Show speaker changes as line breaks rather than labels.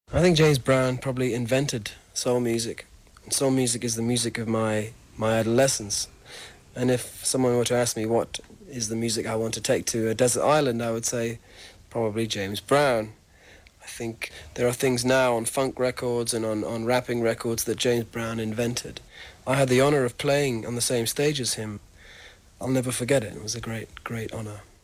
I think James Brown probably invented soul music. Soul music is the music of my adolescence. And if someone were to ask me what is the music I want to take to a desert island, I would say probably James Brown. I think there are things now on funk records and on rapping records that James Brown invented. I had the honor of playing on the same stage as him. I'll never forget it. It was a great, great honor.